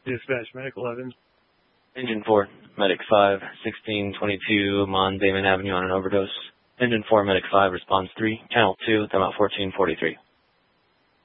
Dispatch, Medic 11. Engine 4, Medic 5, 1622 Mon Damon Avenue on an overdose. Engine 4, Medic 5, response 3, Channel 2, timeout 1443.